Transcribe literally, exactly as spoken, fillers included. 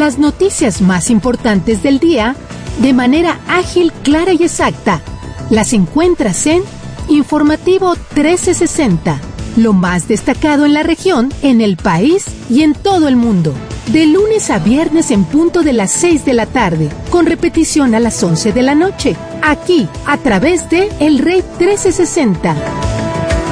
Las noticias más importantes del día, de manera ágil, clara y exacta, las encuentras en Informativo trece sesenta. Lo más destacado en la región, en el país y en todo el mundo. De lunes a viernes en punto de las seis de la tarde, con repetición a las once de la noche. Aquí, a través de El Rey trece sesenta.